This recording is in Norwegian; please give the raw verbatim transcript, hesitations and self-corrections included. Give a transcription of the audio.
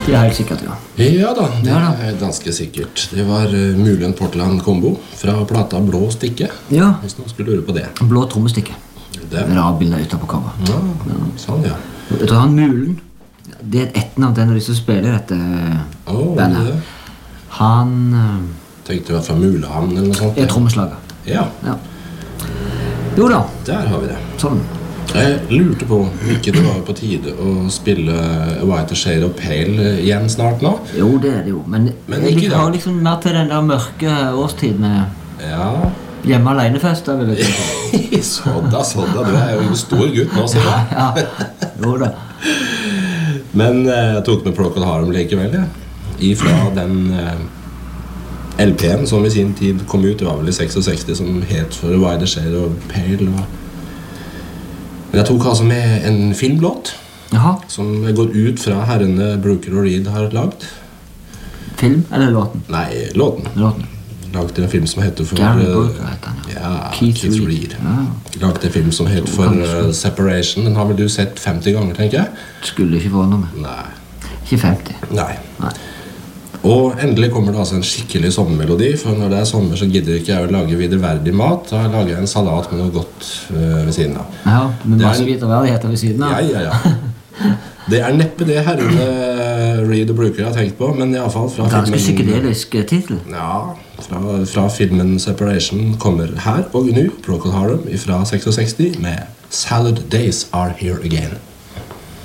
Det er helt sikkert, ja. Ja da, det ja, da. er ganske sikkert. Det var uh, Mullen Portland Combo fra plata Blå Stikke. Ja. Hvis noen skulle lure på det. Blå trommestikke. Det er avbildet ute på cover. Ja, ja, sånn, ja. Jeg tror han Mullen, det er et etternavn til en av de som spiller dette oh, bandet. Det. Han... Uh, Tenkte du var fra Mulehamn eller noe sånt? Jeg er trommeslager. Ja. ja. Jo da. Der har vi det. Sånn. Jeg lurte på om ikke det var på tide å spille White Shade of Pale igjen snart nå. Jo, det er det jo. Men, Men jeg har liksom mer til den der mørke årstid med ja. hjemme aleinefester. Vil jeg si. Sådda, sådda. Du er jo en stor gutt nå, sier jeg. Ja, ja. Jo da. Men eh, jeg tok med Procol Harum likevel, ja. Ifra den... Eh, L P-en som i sin tid kom ut, det var vel i sekstiseks, som het for White Shade of Pale. Men jeg tok altså med en filmlåt. Jaha. Som går ut fra herrene Brooker og Reed har lagd. Film eller låten? Nei, låten. Låten. Lagde en film som heter for... Gary Brooker heter han, ja. Ja, Keith, Keith Reed. Reed. Ja. Lagde en film som heter for uh, Separation. Den har vel du sett femti ganger, tenker jeg? Skulle ikke få noe med. Nei. Ikke femti. Nei. Nei. Og endelig kommer det altså en skikkelig sommermelodi, for når det er sommer så gidder ikke jeg å lage videreverdig mat. Da lager jeg en salat med noe godt uh, ved siden av. Ja, med masse videreverdigheter ved siden av. Ja, ja, ja. Det er neppe det herrene Reed og Brooker har tenkt på, men i alle fall fra Ganske filmen... psykedelisk titel. Ja, fra, fra filmen Separation kommer her og nå Procol Harum fra sekstiseks med Salad Days Are Here Again.